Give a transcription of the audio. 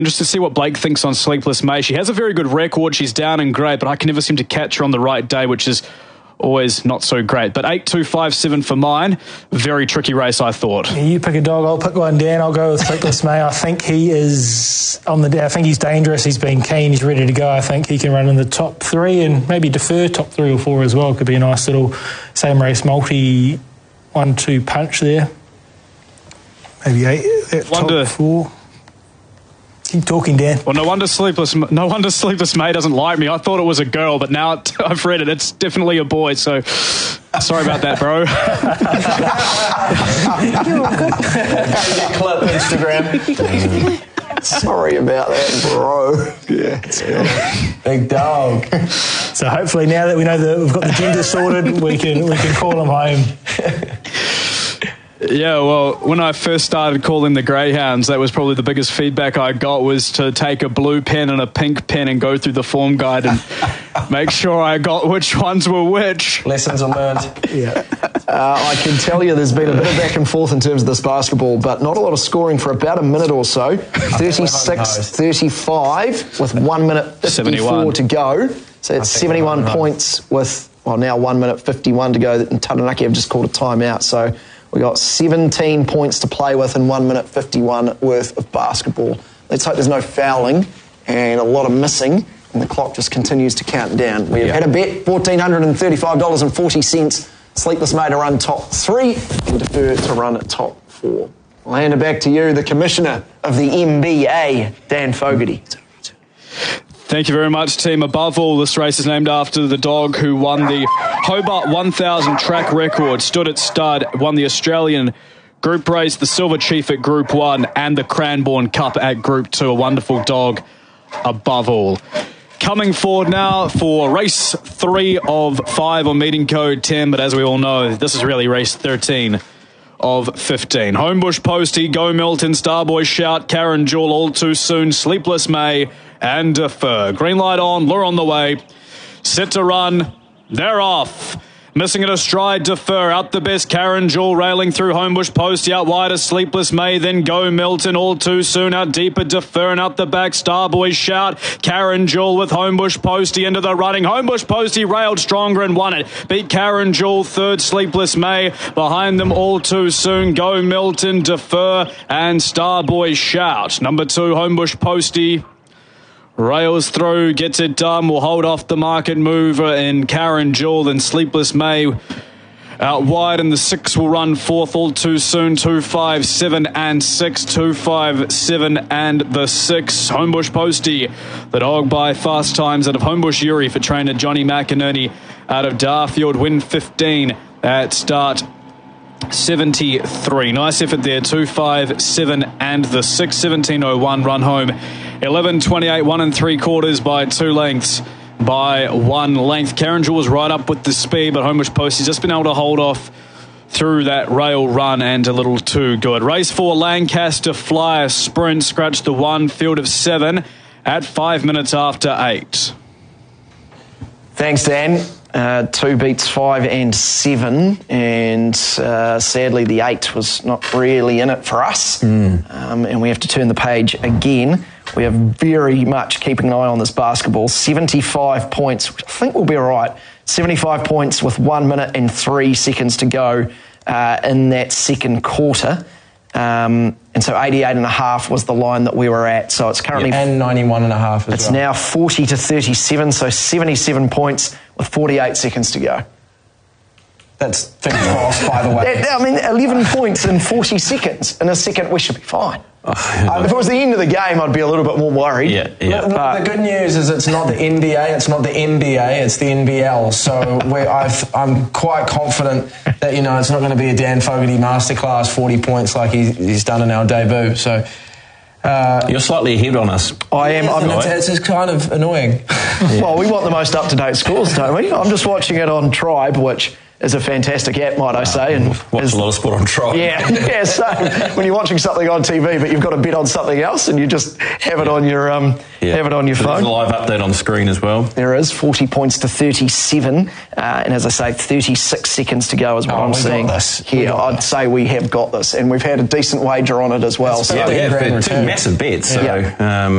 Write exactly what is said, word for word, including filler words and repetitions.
Just to see what Blake thinks on Sleepless May. She has a very good record. She's down in grade, but I can never seem to catch her on the right day, which is always not so great. But eight two five seven for mine. Very tricky race, I thought. Yeah, you pick a dog, I'll pick one, Dan. I'll go with Sleepless May. I think he is on the. I think he's dangerous. He's been keen. He's ready to go. I think he can run in the top three and maybe defer top three or four as well. Could be a nice little same race multi one-two punch there. Maybe eight. That Wonder, top four. Keep talking, Dan. Well, no wonder Sleepless No wonder Sleepless May doesn't like me. I thought it was a girl, but now it, I've read it. It's definitely a boy, so sorry about that, bro. Clip Instagram. Sorry about that, bro. Yeah. Big dog. So hopefully now that we know that we've got the gender sorted, we can we can call him home. Yeah, well, when I first started calling the greyhounds, that was probably the biggest feedback I got, was to take a blue pen and a pink pen and go through the form guide and make sure I got which ones were which. Lessons are learned. Yeah. Uh, I can tell you there's been a bit of back and forth in terms of this basketball, but not a lot of scoring for about a minute or so. thirty-six thirty-five with one minute fifty-four seventy-one to go. So it's seventy-one points with, well, now one minute fifty-one to go, and Taranaki have just called a timeout. So we got seventeen points to play with in one minute fifty-one worth of basketball. Let's hope there's no fouling and a lot of missing, and the clock just continues to count down. We've yeah. had a bet, one thousand four hundred thirty-five dollars and forty cents. Sleepless May to run top three and defer to run at top four. I'll hand it back to you, the Commissioner of the N B A, Dan Fogarty. Thank you very much, team. Above all, this race is named after the dog who won the Hobart one thousand track record, stood at stud, won the Australian Group race, the Silver Chief at Group one, and the Cranbourne Cup at Group two. A wonderful dog, above all. Coming forward now for race three of five on meeting code ten, but as we all know, this is really race thirteen of fifteen. Homebush Posty, Go Milton, Starboy Shout, Karen Jewel, All Too Soon, Sleepless May, and Defer. Green light on, lure on the way. Set to run, they're off. Missing it a stride, Defer, out the best, Karen Jewel, railing through Homebush Posty, out wide as Sleepless May, then Go Milton, All Too Soon, out deeper, Defer, and out the back, Starboy Shout, Karen Jewel with Homebush Posty into the running. Homebush Posty railed stronger and won it. Beat Karen Jewel, third, Sleepless May, behind them, All Too Soon, Go Milton, Defer, and Starboy Shout. Number two, Homebush Posty rails through, gets it done, will hold off the market mover in Karen Jewel, and Sleepless May out wide, and the six will run fourth, All Too Soon, two five seven and six, two five seven and the six. Homebush Posty, the dog by Fast Times out of Homebush Uri for trainer Johnny McInerney out of Darfield, win fifteen at start seventy-three. Nice effort there, two five seven and the six, seventeen oh one run home. eleven twenty-eight, one and three quarters by two lengths, by one length. Karen Jewel was right up with the speed, but Homebush Posty's just been able to hold off through that rail run and a little too good. Race four, Lancaster Flyer Sprint, scratched the one, field of seven at five minutes after eight. Thanks, Dan. Uh, two beats five and seven, and uh, sadly the eight was not really in it for us. Mm. Um, and we have to turn the page again. We are very much keeping an eye on this basketball. seventy-five points, which I think will be all right. seventy-five points with one minute and three seconds to go uh, in that second quarter. Um, and so eighty-eight and a half was the line that we were at. So it's currently... Yeah, and ninety-one and a half as it's well. now forty to thirty-seven, so seventy-seven points with forty-eight seconds to go. That's fingers crossed, by the way. That, I mean, eleven points in forty seconds. In a second, we should be fine. Oh, yeah. uh, if it was the end of the game, I'd be a little bit more worried. Yeah, yeah. The, the, the good news is it's not the N B A, it's not the N B A, it's the N B L. So we're, I've, I'm quite confident that, you know, it's not going to be a Dan Fogarty masterclass forty points like he, he's done in our debut. So uh, you're slightly ahead on us. I am. I'm it's, it's just kind of annoying. Yeah. Well, we want the most up-to-date scores, don't we? I'm just watching it on Tribe, which is a fantastic app, might I say. And watch is, a lot of sport on Tribe. Yeah, yeah. So when you're watching something on T V, but you've got to bet on something else, and you just have it on your um, yeah. have it on your so phone. There's a live update on the screen as well. There is forty points to thirty-seven, uh, and as I say, thirty-six seconds to go is what oh, I'm seeing here. I'd this. say we have got this, and we've had a decent wager on it as well. So yeah, we have two massive bets. So. Yeah. Um,